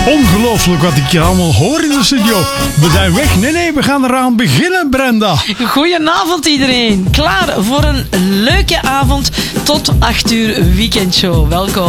Ongelooflijk wat ik hier allemaal hoor in de studio. We zijn weg. Nee, we gaan eraan beginnen, Brenda. Goedenavond iedereen. Klaar voor een leuke avond tot 8 uur weekendshow. Welkom.